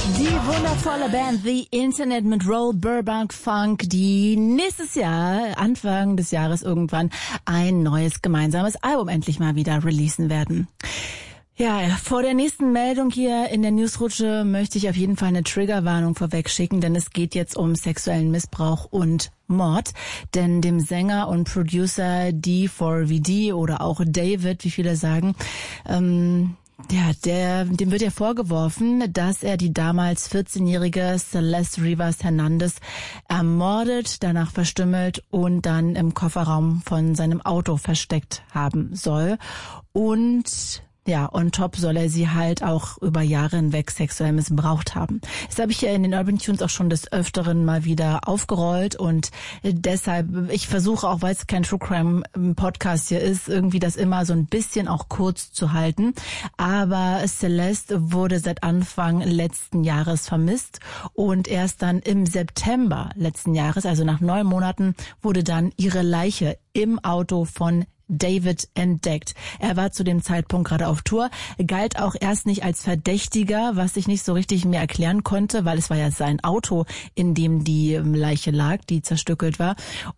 Die wundervolle Band The Internet mit Roll Burbank Funk, die nächstes Jahr, Anfang des Jahres irgendwann, ein neues gemeinsames Album endlich mal wieder releasen werden. Ja, vor der nächsten Meldung hier in der Newsrutsche möchte ich auf jeden Fall eine Triggerwarnung vorweg schicken, denn es geht jetzt um sexuellen Missbrauch und Mord. Denn dem Sänger und Producer D4VD oder auch David, wie viele sagen, dem wird ja vorgeworfen, dass er die damals 14-jährige Celeste Rivas Hernandez ermordet, danach verstümmelt und dann im Kofferraum von seinem Auto versteckt haben soll. Und ja, on top soll er sie halt auch über Jahre hinweg sexuell missbraucht haben. Das habe ich ja in den Urban Tunes auch schon des Öfteren mal wieder aufgerollt und deshalb, ich versuche auch, weil es kein True Crime Podcast hier ist, irgendwie das immer so ein bisschen auch kurz zu halten. Aber Celeste wurde seit Anfang letzten Jahres vermisst und erst dann im September letzten Jahres, also nach 9 Monaten, wurde dann ihre Leiche im Auto von David entdeckt. Er war zu dem Zeitpunkt gerade auf Tour, galt auch erst nicht als Verdächtiger, was ich nicht so richtig mir erklären konnte, weil es war ja sein Auto, in dem die Leiche lag, die zerstückelt war.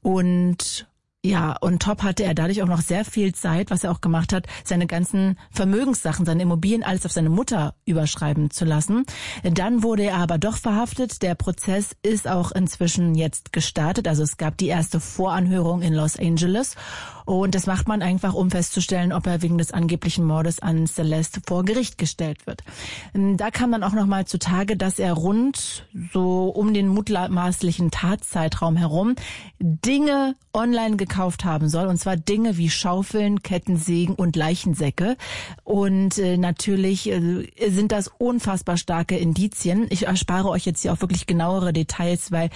Und ja, on top hatte er dadurch auch noch sehr viel Zeit, was er auch gemacht hat, seine ganzen Vermögenssachen, seine Immobilien, alles auf seine Mutter überschreiben zu lassen. Dann wurde er aber doch verhaftet. Der Prozess ist auch inzwischen jetzt gestartet. Also es gab die erste Voranhörung in Los Angeles. Und das macht man einfach, um festzustellen, ob er wegen des angeblichen Mordes an Celeste vor Gericht gestellt wird. Da kam dann auch nochmal zutage, dass er rund so um den mutmaßlichen Tatzeitraum herum Dinge online gekauft haben soll. Und zwar Dinge wie Schaufeln, Kettensägen und Leichensäcke. Und natürlich sind das unfassbar starke Indizien. Ich erspare euch jetzt hier auch wirklich genauere Details, weil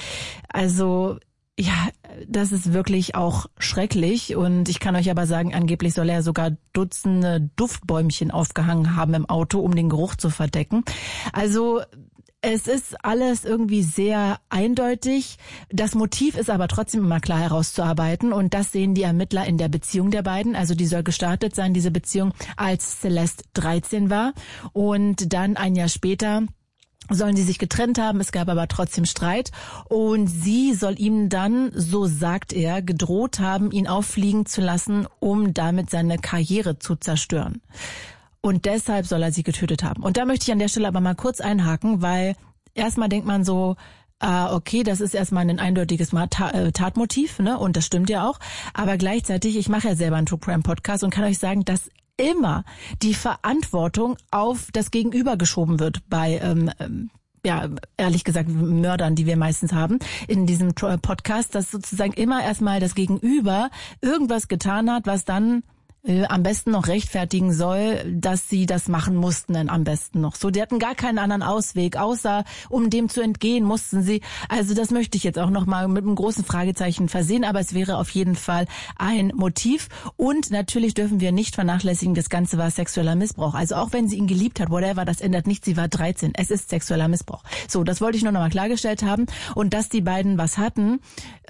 ja, das ist wirklich auch schrecklich und ich kann euch aber sagen, angeblich soll er sogar Dutzende Duftbäumchen aufgehangen haben im Auto, um den Geruch zu verdecken. Also es ist alles irgendwie sehr eindeutig. Das Motiv ist aber trotzdem immer klar herauszuarbeiten und das sehen die Ermittler in der Beziehung der beiden. Also die soll gestartet sein, diese Beziehung, als Celeste 13 war und dann ein Jahr später sollen sie sich getrennt haben, es gab aber trotzdem Streit und sie soll ihm dann, so sagt er, gedroht haben, ihn auffliegen zu lassen, um damit seine Karriere zu zerstören. Und deshalb soll er sie getötet haben. Und da möchte ich an der Stelle aber mal kurz einhaken, weil erstmal denkt man so, okay, das ist erstmal ein eindeutiges Tatmotiv, ne? Und das stimmt ja auch. Aber gleichzeitig, ich mache ja selber einen True Crime Podcast und kann euch sagen, dass immer die Verantwortung auf das Gegenüber geschoben wird bei, ehrlich gesagt, Mördern, die wir meistens haben in diesem Podcast, dass sozusagen immer erstmal das Gegenüber irgendwas getan hat, was dann am besten noch rechtfertigen soll, dass sie das machen mussten, dann am besten noch. So, die hatten gar keinen anderen Ausweg, außer um dem zu entgehen, mussten sie. Also das möchte ich jetzt auch nochmal mit einem großen Fragezeichen versehen, aber es wäre auf jeden Fall ein Motiv. Und natürlich dürfen wir nicht vernachlässigen, das Ganze war sexueller Missbrauch. Also auch wenn sie ihn geliebt hat, whatever, das ändert nichts, sie war 13. Es ist sexueller Missbrauch. So, das wollte ich nur nochmal klargestellt haben. Und dass die beiden was hatten,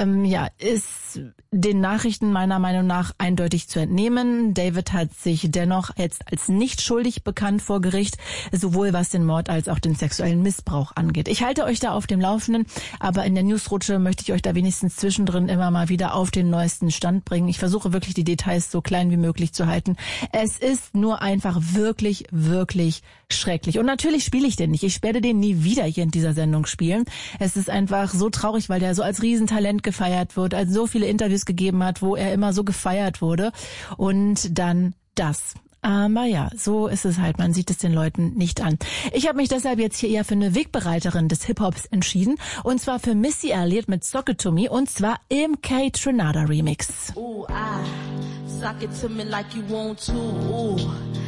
ist den Nachrichten meiner Meinung nach eindeutig zu entnehmen. David hat sich dennoch jetzt als nicht schuldig bekannt vor Gericht, sowohl was den Mord als auch den sexuellen Missbrauch angeht. Ich halte euch da auf dem Laufenden, aber in der Newsrutsche möchte ich euch da wenigstens zwischendrin immer mal wieder auf den neuesten Stand bringen. Ich versuche wirklich die Details so klein wie möglich zu halten. Es ist nur einfach wirklich, wirklich schrecklich. Und natürlich spiele ich den nicht. Ich werde den nie wieder hier in dieser Sendung spielen. Es ist einfach so traurig, weil der so als Riesentalent gefeiert wird, als so viele Interviews gegeben hat, wo er immer so gefeiert wurde. Und dann das. Aber ja, so ist es halt. Man sieht es den Leuten nicht an. Ich habe mich deshalb jetzt hier eher für eine Wegbereiterin des Hip-Hops entschieden. Und zwar für Missy Elliott mit Sock It To Me. Und zwar im Kaytranada Remix. Ooh, I sock it to me like you want to. Ooh.